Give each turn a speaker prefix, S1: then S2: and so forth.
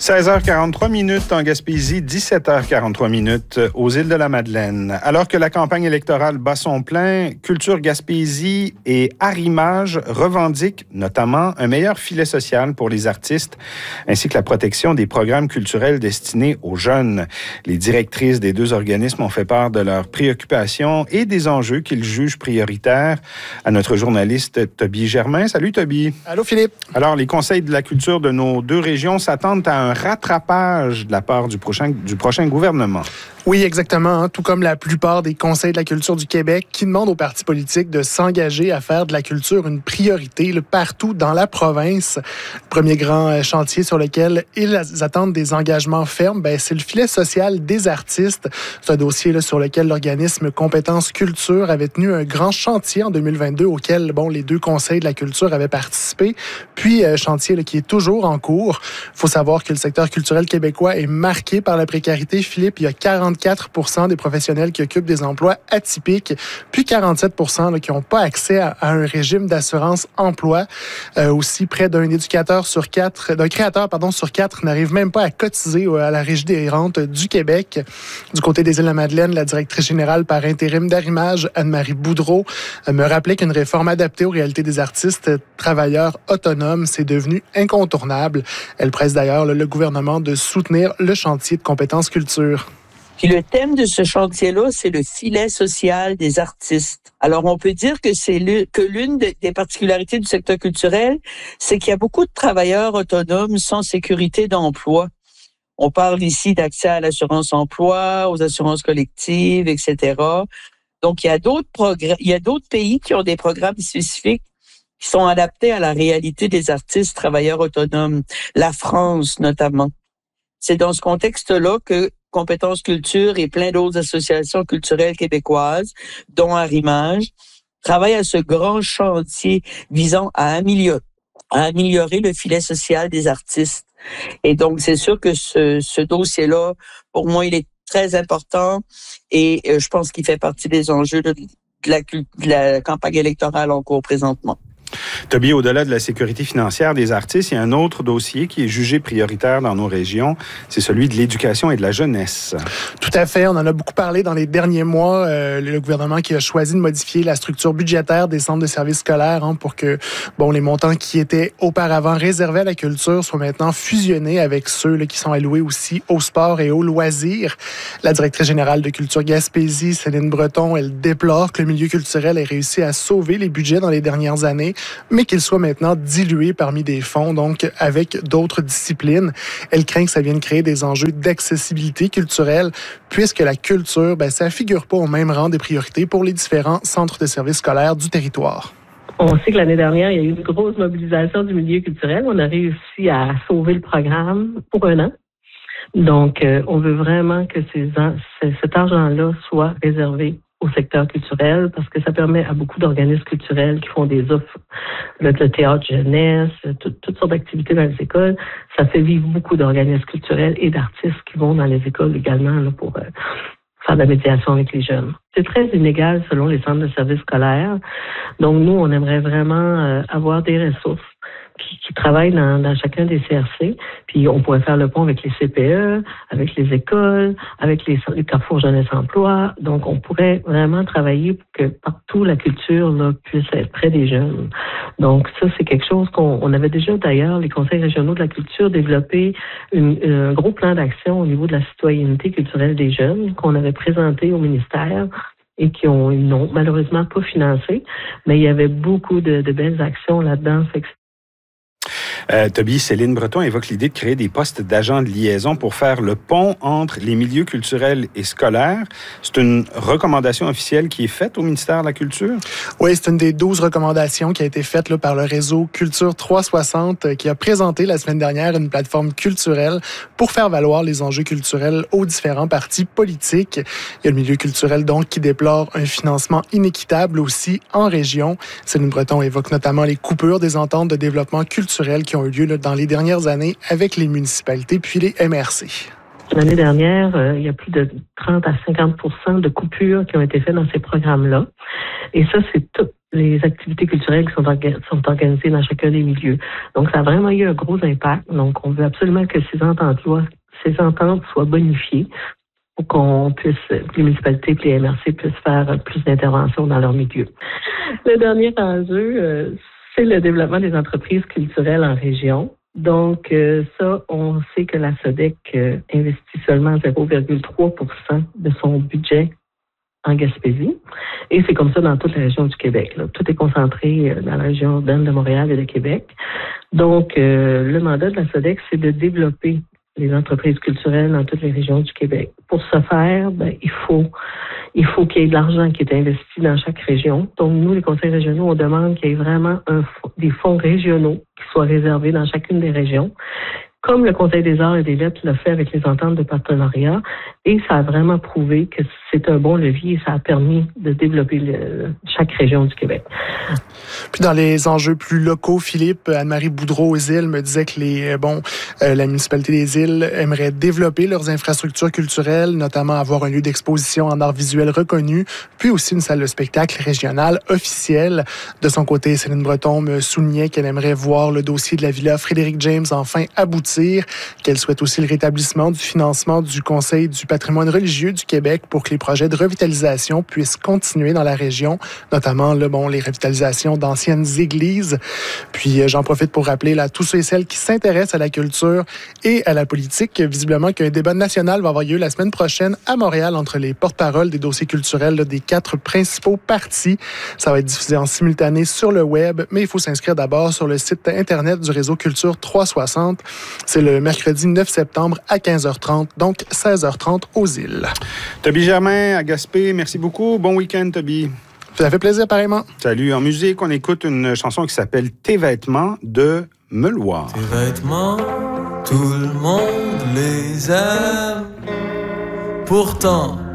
S1: 16h43 en Gaspésie, 17h43 aux îles de la Madeleine. Alors que la campagne électorale bat son plein, Culture Gaspésie et Arrimage revendiquent notamment un meilleur filet social pour les artistes ainsi que la protection des programmes culturels destinés aux jeunes. Les directrices des deux organismes ont fait part de leurs préoccupations et des enjeux qu'ils jugent prioritaires à notre journaliste Toby Germain. Salut Toby.
S2: Allô Philippe.
S1: Alors, les conseils de la culture de nos deux régions s'attendent à un rattrapage de la part du prochain gouvernement.
S2: Oui, exactement. Tout comme la plupart des conseils de la culture du Québec qui demandent aux partis politiques de s'engager à faire de la culture une priorité partout dans la province. Le premier grand chantier sur lequel ils attendent des engagements fermes, c'est le filet social des artistes. C'est un dossier sur lequel l'organisme Compétences Culture avait tenu un grand chantier en 2022 auquel les deux conseils de la culture avaient participé. Puis, chantier qui est toujours en cours. Il faut savoir que le secteur culturel québécois est marqué par la précarité. Philippe, il y a 44% des professionnels qui occupent des emplois atypiques, puis 47% qui n'ont pas accès à un régime d'assurance emploi. Aussi, près d'un créateur sur quatre n'arrive même pas à cotiser à la Régie des rentes du Québec. Du côté des Îles-de-la-Madeleine, la directrice générale par intérim d'Arrimage, Anne-Marie Boudreau, me rappelait qu'une réforme adaptée aux réalités des artistes travailleurs autonomes, c'est devenu incontournable. Elle presse d'ailleurs le gouvernement de soutenir le chantier de compétences culture.
S3: Puis le thème de ce chantier-là, c'est le filet social des artistes. Alors, on peut dire que l'une des particularités du secteur culturel, c'est qu'il y a beaucoup de travailleurs autonomes sans sécurité d'emploi. On parle ici d'accès à l'assurance emploi, aux assurances collectives, etc. Donc, il y a d'autres pays qui ont des programmes spécifiques qui sont adaptés à la réalité des artistes travailleurs autonomes. La France, notamment. C'est dans ce contexte-là que Compétences Culture et plein d'autres associations culturelles québécoises, dont Arrimage, travaillent à ce grand chantier visant à améliorer le filet social des artistes. Et donc, c'est sûr que ce dossier-là, pour moi, il est très important et je pense qu'il fait partie des enjeux de la campagne électorale en cours présentement.
S1: Toby, au-delà de la sécurité financière des artistes, il y a un autre dossier qui est jugé prioritaire dans nos régions, c'est celui de l'éducation et de la jeunesse.
S2: Tout à fait, on en a beaucoup parlé dans les derniers mois. Le gouvernement qui a choisi de modifier la structure budgétaire des centres de services scolaires pour que les montants qui étaient auparavant réservés à la culture soient maintenant fusionnés avec ceux qui sont alloués aussi au sport et aux loisirs. La directrice générale de Culture Gaspésie, Céline Breton, elle déplore que le milieu culturel ait réussi à sauver les budgets dans les dernières années, mais qu'il soit maintenant dilué parmi des fonds, donc avec d'autres disciplines. Elle craint que ça vienne créer des enjeux d'accessibilité culturelle, puisque la culture, ça figure pas au même rang des priorités pour les différents centres de services scolaires du territoire.
S4: On sait que l'année dernière, il y a eu une grosse mobilisation du milieu culturel. On a réussi à sauver le programme pour 1 an. Donc, on veut vraiment que cet argent-là soit réservé au secteur culturel parce que ça permet à beaucoup d'organismes culturels qui font des offres, le théâtre jeunesse, toutes sortes d'activités dans les écoles. Ça fait vivre beaucoup d'organismes culturels et d'artistes qui vont dans les écoles également pour faire de la médiation avec les jeunes. C'est très inégal selon les centres de services scolaires. Donc, nous, on aimerait vraiment avoir des ressources qui travaillent dans chacun des CRC. Puis on pourrait faire le pont avec les CPE, avec les écoles, avec les carrefours jeunesse emploi. Donc on pourrait vraiment travailler pour que partout la culture puisse être près des jeunes. Donc ça, c'est quelque chose qu'on avait déjà d'ailleurs, les conseils régionaux de la culture, développé un gros plan d'action au niveau de la citoyenneté culturelle des jeunes qu'on avait présenté au ministère et qui n'ont malheureusement pas financé. Mais il y avait beaucoup de belles actions là-dedans.
S1: Toby, Céline Breton évoque l'idée de créer des postes d'agents de liaison pour faire le pont entre les milieux culturels et scolaires. C'est une recommandation officielle qui est faite au ministère de la Culture?
S2: Oui, c'est une des 12 recommandations qui a été faite par le réseau Culture 360 qui a présenté la semaine dernière une plateforme culturelle pour faire valoir les enjeux culturels aux différents partis politiques. Il y a le milieu culturel donc qui déplore un financement inéquitable aussi en région. Céline Breton évoque notamment les coupures des ententes de développement culturel qui ont eu lieu dans les dernières années avec les municipalités puis les MRC.
S4: L'année dernière, il y a plus de 30 à 50% de coupures qui ont été faites dans ces programmes-là. Et ça, c'est toutes les activités culturelles qui sont organisées dans chacun des milieux. Donc, ça a vraiment eu un gros impact. Donc, on veut absolument que ces ententes soient bonifiées pour qu'on puisse, les municipalités et les MRC puissent faire plus d'interventions dans leur milieu. Le dernier enjeu, c'est le développement des entreprises culturelles en région. Donc, ça, on sait que la SODEC investit seulement 0,3% de son budget en Gaspésie. Et c'est comme ça dans toute la région du Québec. Là. Tout est concentré dans la région urbaine de Montréal et de Québec. Donc, le mandat de la SODEC, c'est de développer les entreprises culturelles dans toutes les régions du Québec. Pour ce faire, il faut qu'il y ait de l'argent qui est investi dans chaque région. Donc, nous, les conseils régionaux, on demande qu'il y ait vraiment des fonds régionaux qui soient réservés dans chacune des régions, comme le Conseil des arts et des lettres l'a fait avec les ententes de partenariat. Et ça a vraiment prouvé que c'est un bon levier et ça a permis de développer chaque région du Québec.
S2: Puis dans les enjeux plus locaux, Philippe, Anne-Marie Boudreau aux îles me disait que la municipalité des îles aimerait développer leurs infrastructures culturelles, notamment avoir un lieu d'exposition en art visuel reconnu, puis aussi une salle de spectacle régionale officielle. De son côté, Céline Breton me soulignait qu'elle aimerait voir le dossier de la Villa Frédéric James enfin aboutir, qu'elle souhaite aussi le rétablissement du financement du Conseil du patrimoine religieux du Québec pour que les projets de revitalisation puissent continuer dans la région, notamment les revitalisations d'anciennes églises. Puis j'en profite pour rappeler à tous ceux et celles qui s'intéressent à la culture et à la politique, visiblement qu'un débat national va avoir lieu la semaine prochaine à Montréal entre les porte-paroles des dossiers culturels des 4 principaux partis. Ça va être diffusé en simultané sur le web, mais il faut s'inscrire d'abord sur le site Internet du réseau Culture 360. C'est le mercredi 9 septembre à 15h30, donc 16h30 aux îles.
S1: Toby Germain à Gaspé, merci beaucoup. Bon week-end, Toby.
S2: Ça fait plaisir, pareillement.
S1: Salut. En musique, on écoute une chanson qui s'appelle « Tes vêtements » de Meuloir.
S5: Tes vêtements, tout le monde les aime. Pourtant,